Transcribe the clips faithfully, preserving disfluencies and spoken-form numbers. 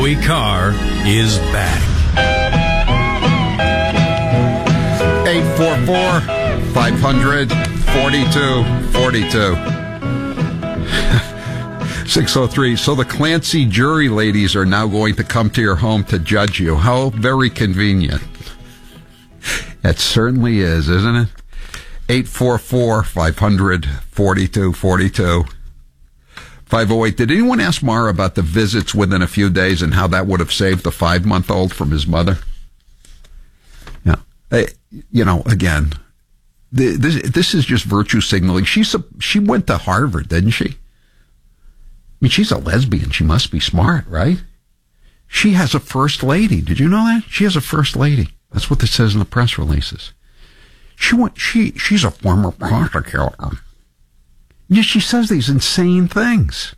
Howie Carr is back. eight four four, five hundred, forty-two forty-two. six oh three. So the Clancy jury ladies are now going to come to your home to judge you. How very convenient. It certainly is, isn't it? eight four four, five hundred, forty-two forty-two. five oh eight. Did anyone ask Mara about the visits within a few days and how that would have saved the five-month-old from his mother? Yeah. Uh, you know, again, the, this this is just virtue signaling. She's a, she went to Harvard, didn't she? I mean, she's a lesbian. She must be smart, right? She has a first lady. Did you know that? She has a first lady. That's what it says in the press releases. She went, she, she's a former prosecutor. Yeah, she says these insane things.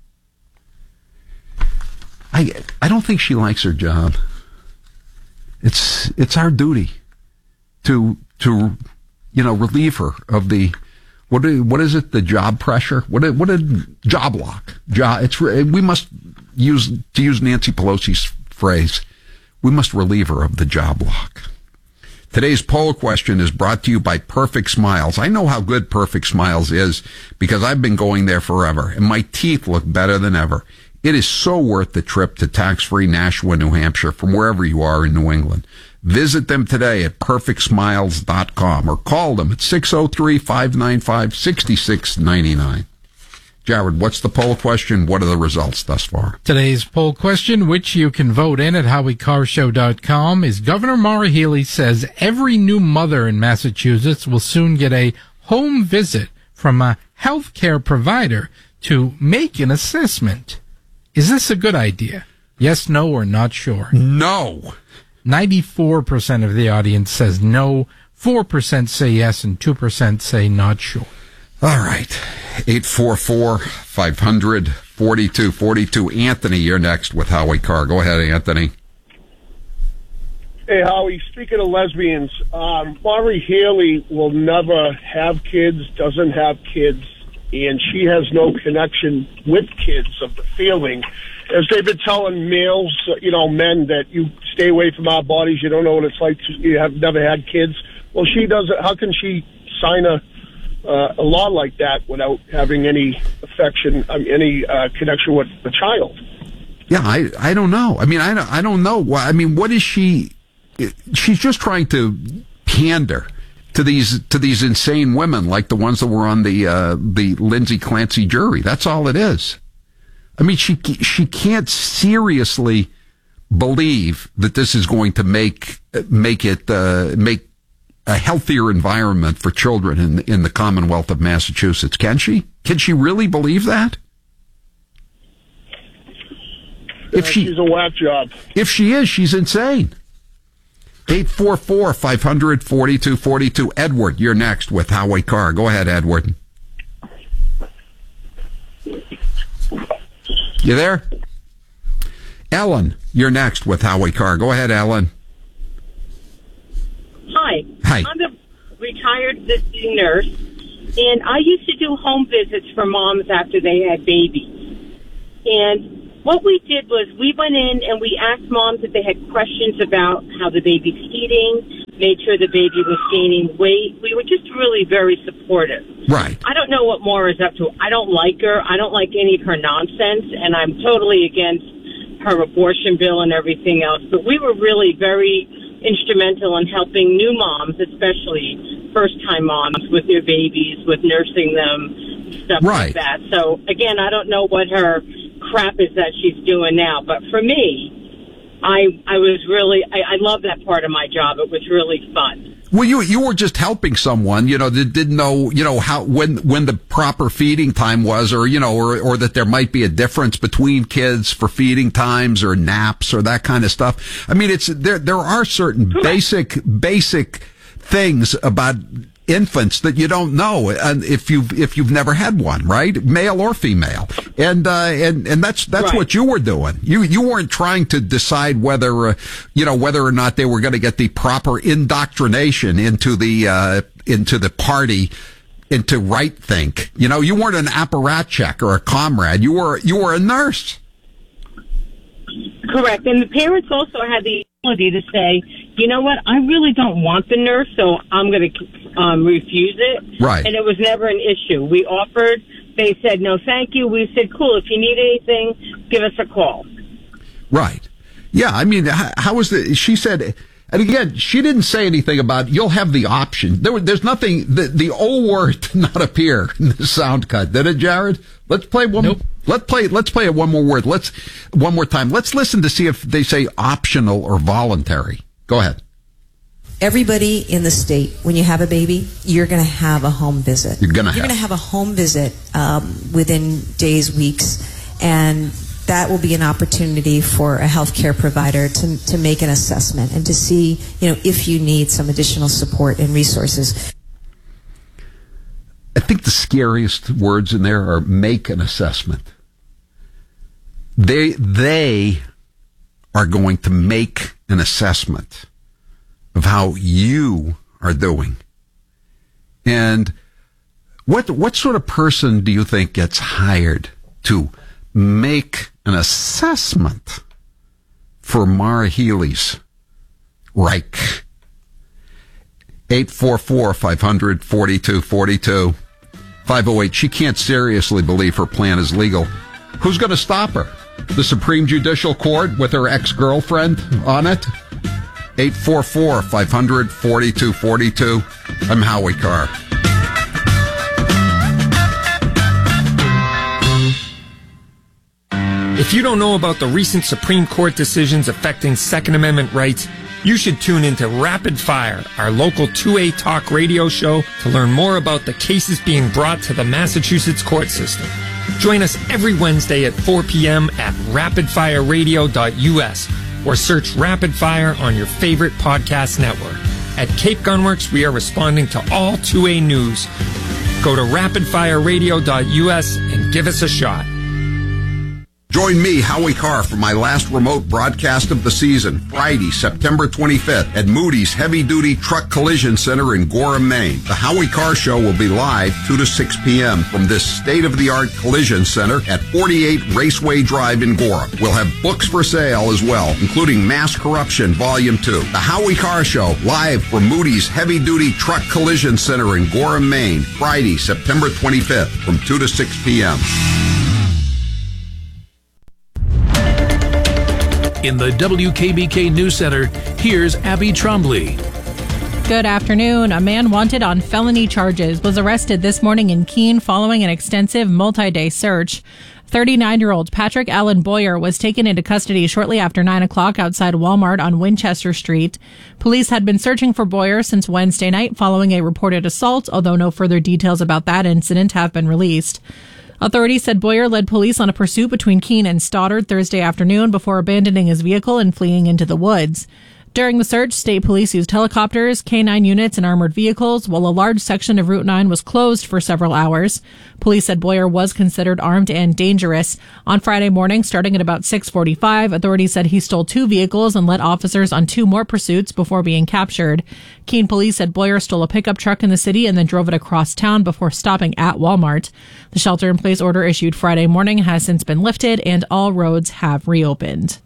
I, I don't think she likes her job. It's, it's our duty to, to, you know, relieve her of the, what, what is it? The job pressure? What, what a job lock. Job, it's, we must use, to use Nancy Pelosi's phrase, we must relieve her of the job lock. Today's poll question is brought to you by Perfect Smiles. I know how good Perfect Smiles is because I've been going there forever, and my teeth look better than ever. It is so worth the trip to tax-free Nashua, New Hampshire, from wherever you are in New England. Visit them today at perfect smiles dot com or call them at six oh three, five nine five, six six nine nine. Jared, what's the poll question? What are the results thus far? Today's poll question, which you can vote in at howie carr show dot com, is Governor Maura Healey says every new mother in Massachusetts will soon get a home visit from a healthcare provider to make an assessment. Is this a good idea? Yes, no, or not sure? No. ninety-four percent of the audience says no, four percent say yes, and two percent say not sure. All right. eight four four, five hundred, forty-two forty-two. Anthony, you're next with Howie Carr. Go ahead, Anthony. Hey, Howie, speaking of lesbians, um, Maura Healey will never have kids, doesn't have kids, and she has no connection with kids of the feeling. As they've been telling males, you know, men, that you stay away from our bodies, you don't know what it's like to, you have never had kids. Well, she doesn't. How can she sign a Uh, a law like that without having any affection, um, any uh, connection with the child? Yeah, I, I don't know. I mean, I don't, I don't know. I mean, what is she? She's just trying to pander to these to these insane women, like the ones that were on the uh, the Lindsay Clancy jury. That's all it is. I mean, she she can't seriously believe that this is going to make make it uh, make. a healthier environment for children in in the Commonwealth of Massachusetts. Can she? Can she really believe that? Yeah, if she, she's a whack job. If she is, she's insane. eight four four, five hundred, forty-two forty-two. Edward, you're next with Howie Carr. Go ahead, Edward. You there? Ellen, you're next with Howie Carr. Go ahead, Ellen. Hi. Hi. I'm a retired visiting nurse, and I used to do home visits for moms after they had babies. And what we did was we went in and we asked moms if they had questions about how the baby's eating, made sure the baby was gaining weight. We were just really very supportive. Right. I don't know what Maura's up to. I don't like her. I don't like any of her nonsense, and I'm totally against her abortion bill and everything else. But we were really very instrumental in helping new moms, especially first-time moms, with their babies, with nursing them, stuff right. like that. So, again, I don't know what her crap is that she's doing now. But for me, I I was really, I, I love that part of my job. It was really fun. Well, you you were just helping someone, you know, that didn't know, you know, how when when the proper feeding time was, or you know, or or that there might be a difference between kids for feeding times or naps or that kind of stuff. I mean, it's there there are certain basic basic things about infants that you don't know, and if you've if you've never had one, right, male or female, and uh, and and that's that's right. what you were doing. You you weren't trying to decide whether uh, you know whether or not they were going to get the proper indoctrination into the uh, into the party, into right think. You know, you weren't an apparatchik or a comrade. You were you were a nurse. Correct. And the parents also had the ability to say, you know what, I really don't want the nurse, so I'm going to um, refuse it. Right. And it was never an issue. We offered. They said, no, thank you. We said, cool, if you need anything, give us a call. Right. Yeah, I mean, how, how was the, she said, and again, she didn't say anything about, you'll have the option. There, there's nothing, the, the O word did not appear in the sound cut, did it, Jared? Let's play one, nope. let's play, let's play it one more word. Let's, one more time. Let's listen to see if they say optional or voluntary. Go ahead. Everybody in the state, when you have a baby, you're going to have a home visit. You're going to You're have. going to have a home visit um, within days, weeks, and that will be an opportunity for a healthcare provider to to make an assessment and to see, you know, if you need some additional support and resources. I think the scariest words in there are make an assessment. They they are going to make an assessment of how you are doing. And what what sort of person do you think gets hired to make an assessment for Maura Healey's Reich? eight four four, five hundred, forty-two forty-two. five oh eight. She can't seriously believe her plan is legal. Who's going to stop her? The Supreme Judicial Court with her ex-girlfriend on it? eight four four, five hundred, forty-two forty-two. I'm Howie Carr. If you don't know about the recent Supreme Court decisions affecting Second Amendment rights, you should tune into Rapid Fire, our local two A talk radio show, to learn more about the cases being brought to the Massachusetts court system. Join us every Wednesday at four p.m. at rapid fire radio dot u s or search Rapid Fire on your favorite podcast network. At Cape Gunworks, we are responding to all two A news. Go to rapid fire radio dot u s and give us a shot. Join me, Howie Carr, for my last remote broadcast of the season, Friday, September twenty-fifth, at Moody's Heavy Duty Truck Collision Center in Gorham, Maine. The Howie Carr Show will be live two to six p.m. from this state-of-the-art collision center at forty-eight Raceway Drive in Gorham. We'll have books for sale as well, including Mass Corruption Volume two. The Howie Carr Show, live from Moody's Heavy Duty Truck Collision Center in Gorham, Maine, Friday, September twenty-fifth, from two to six p.m. In the W K B K News Center, here's Abby Trombley. Good afternoon. A man wanted on felony charges was arrested this morning in Keene following an extensive multi-day search. thirty-nine-year-old Patrick Allen Boyer was taken into custody shortly after nine o'clock outside Walmart on Winchester Street. Police had been searching for Boyer since Wednesday night following a reported assault, although no further details about that incident have been released. Authorities said Boyer led police on a pursuit between Keene and Stoddard Thursday afternoon before abandoning his vehicle and fleeing into the woods. During the search, state police used helicopters, K nine units, and armored vehicles, while a large section of Route nine was closed for several hours. Police said Boyer was considered armed and dangerous. On Friday morning, starting at about six forty-five, authorities said he stole two vehicles and led officers on two more pursuits before being captured. Keene police said Boyer stole a pickup truck in the city and then drove it across town before stopping at Walmart. The shelter-in-place order issued Friday morning has since been lifted, and all roads have reopened.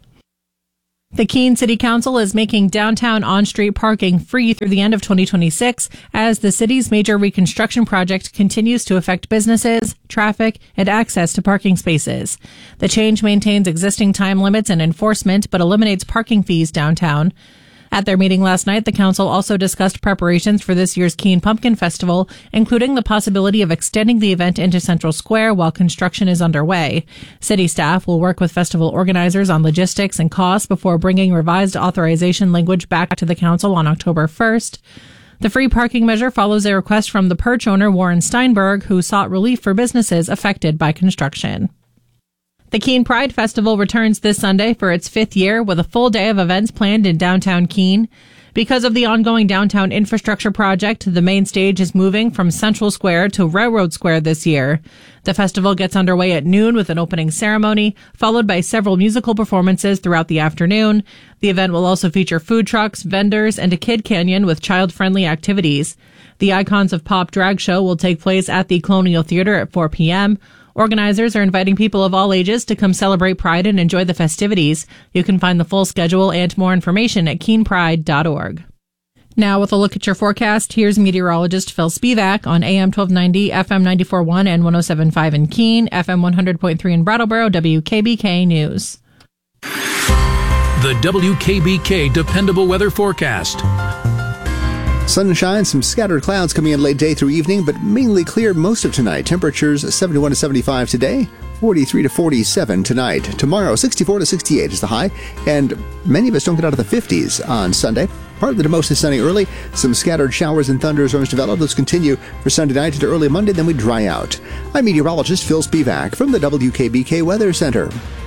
The Keene City Council is making downtown on-street parking free through the end of twenty twenty-six as the city's major reconstruction project continues to affect businesses, traffic, and access to parking spaces. The change maintains existing time limits and enforcement, but eliminates parking fees downtown. At their meeting last night, the council also discussed preparations for this year's Keene Pumpkin Festival, including the possibility of extending the event into Central Square while construction is underway. City staff will work with festival organizers on logistics and costs before bringing revised authorization language back to the council on October first. The free parking measure follows a request from the Perch owner Warren Steinberg, who sought relief for businesses affected by construction. The Keene Pride Festival returns this Sunday for its fifth year with a full day of events planned in downtown Keene. Because of the ongoing downtown infrastructure project, the main stage is moving from Central Square to Railroad Square this year. The festival gets underway at noon with an opening ceremony, followed by several musical performances throughout the afternoon. The event will also feature food trucks, vendors, and a kid canyon with child-friendly activities. The Icons of Pop drag show will take place at the Colonial Theater at four p.m. Organizers are inviting people of all ages to come celebrate Pride and enjoy the festivities. You can find the full schedule and more information at keene pride dot org. Now, with a look at your forecast, here's meteorologist Phil Spivak on A M twelve ninety, F M ninety-four point one, and one oh seven point five in Keene, F M one hundred point three in Brattleboro, W K B K News. The W K B K Dependable Weather Forecast. Sunshine, some scattered clouds coming in late day through evening, but mainly clear most of tonight. Temperatures seventy-one to seventy-five today, forty-three to forty-seven tonight. Tomorrow, sixty-four to sixty-eight is the high, and many of us don't get out of the fifties on Sunday. Partly to mostly sunny early. Some scattered showers and thunderstorms develop. Those continue for Sunday night into early Monday, then we dry out. I'm meteorologist Phil Spivak from the W K B K Weather Center.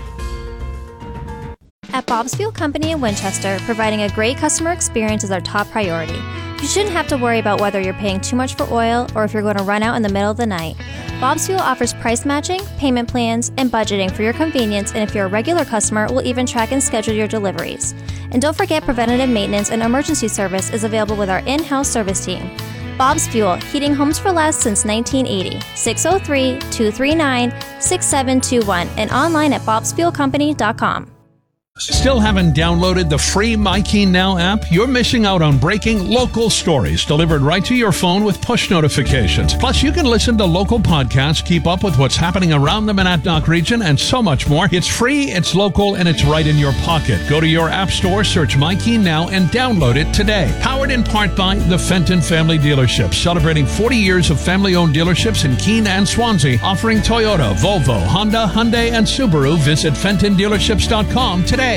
At Bob's Fuel Company in Winchester, providing a great customer experience is our top priority. You shouldn't have to worry about whether you're paying too much for oil or if you're going to run out in the middle of the night. Bob's Fuel offers price matching, payment plans, and budgeting for your convenience, and if you're a regular customer, we'll even track and schedule your deliveries. And don't forget, preventative maintenance and emergency service is available with our in-house service team. Bob's Fuel, heating homes for less since nineteen eighty. six oh three, two three nine, six seven two one and online at bobs fuel company dot com. Still haven't downloaded the free MyKeene Now app? You're missing out on breaking local stories delivered right to your phone with push notifications. Plus, you can listen to local podcasts, keep up with what's happening around the Monadnock region, and so much more. It's free, it's local, and it's right in your pocket. Go to your app store, search MyKeene Now, and download it today. Powered in part by the Fenton Family Dealerships, celebrating forty years of family-owned dealerships in Keene and Swansea, offering Toyota, Volvo, Honda, Hyundai, and Subaru. Visit fenton dealerships dot com today.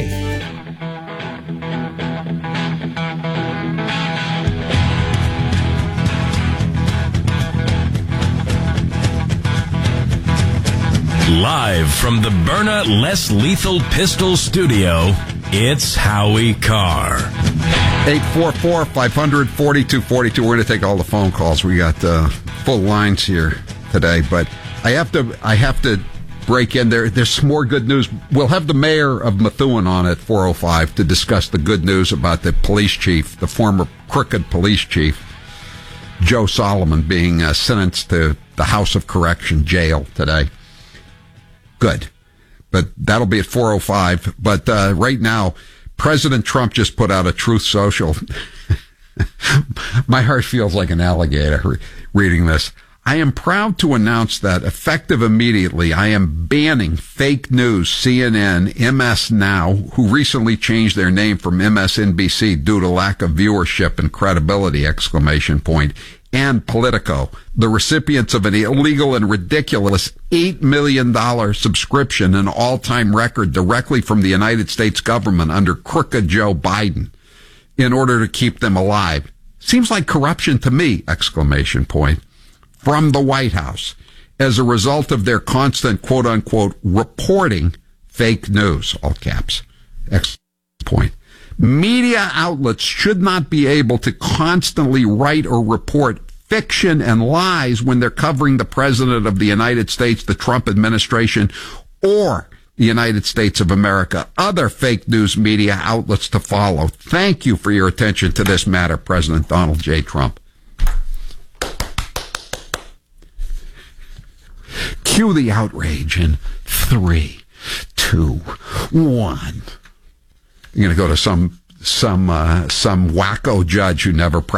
Live from the Byrna Less Lethal Pistol Studio, it's Howie Carr. eight four four, five hundred, forty-two forty-two. We're going to take all the phone calls. We got uh, full lines here today, but I have to I have to break in there. There's some more good news. We'll have the mayor of Methuen on at four oh five to discuss the good news about the police chief, the former crooked police chief, Joe Solomon, being uh, sentenced to the House of Correction jail today. Good. But that'll be at four oh five. But uh, right now, President Trump just put out a Truth Social. My heart feels like an alligator reading this. I am proud to announce that effective immediately, I am banning fake news, C N N, M S Now, who recently changed their name from M S N B C due to lack of viewership and credibility, exclamation point, and Politico, the recipients of an illegal and ridiculous eight million dollars subscription, an all-time record directly from the United States government under crooked Joe Biden, in order to keep them alive. Seems like corruption to me, exclamation point. From the White House, as a result of their constant, quote-unquote, reporting fake news, all caps, exclamation point. Media outlets should not be able to constantly write or report fiction and lies when they're covering the President of the United States, the Trump administration, or the United States of America. Other fake news media outlets to follow. Thank you for your attention to this matter, President Donald J. Trump. Cue the outrage in three, two, one. You're going to go to some some uh, some wacko judge who never